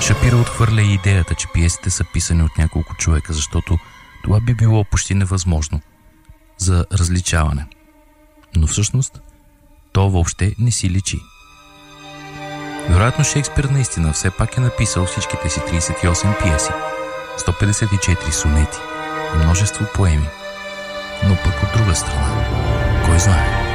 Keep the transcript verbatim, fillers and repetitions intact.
Шапира отхвърля и идеята, че пиесите са писани от няколко човека, защото това би било почти невъзможно за различаване. Но всъщност то въобще не си личи. Вероятно Шекспир наистина все пак е написал всичките си тридесет и осем пиеси, сто петдесет и четири сонети и множество поеми. Но пък от друга страна, кой знае?